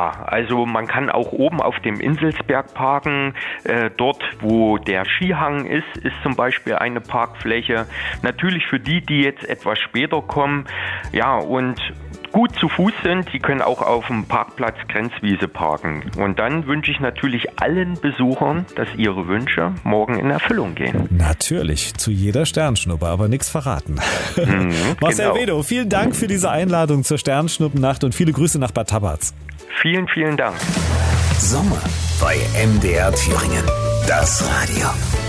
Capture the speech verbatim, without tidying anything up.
Ja, also man kann auch oben auf dem Inselsberg parken. Äh, dort, wo der Skihang ist, ist zum Beispiel eine Parkfläche. Natürlich für die, die jetzt etwas später kommen, ja, und gut zu Fuß sind, die können auch auf dem Parkplatz Grenzwiese parken. Und dann wünsche ich natürlich allen Besuchern, dass ihre Wünsche morgen in Erfüllung gehen. Natürlich, zu jeder Sternschnuppe, aber nichts verraten. Mhm, Marcel genau. Wedow, vielen Dank für diese Einladung zur Sternschnuppennacht und viele Grüße nach Bad Tabarz. Vielen, vielen Dank. Sommer bei M D R Thüringen. Das Radio.